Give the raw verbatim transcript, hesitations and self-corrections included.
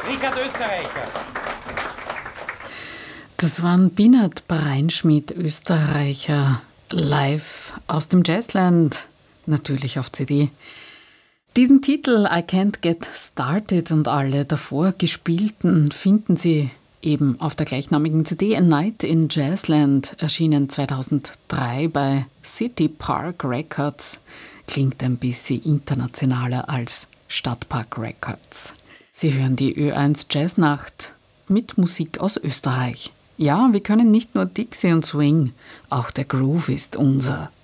Richard Österreicher. Das waren Binat Breinschmidt, Österreicher, live aus dem Jazzland, natürlich auf C D. Diesen Titel I Can't Get Started und alle davor gespielten finden Sie eben auf der gleichnamigen C D A Night in Jazzland, erschienen zweitausenddrei bei City Park Records. Klingt ein bisschen internationaler als Stadtpark Records. Sie hören die Ö eins Jazznacht mit Musik aus Österreich. Ja, wir können nicht nur Dixie und Swing, auch der Groove ist unser.